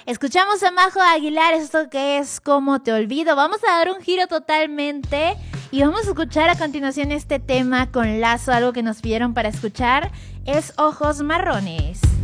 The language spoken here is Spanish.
Escuchamos a Majo Aguilar, esto que es Cómo te olvido. Vamos a dar un giro totalmente y vamos a escuchar a continuación este tema con Lazo, algo que nos pidieron para escuchar, es Ojos Marrones.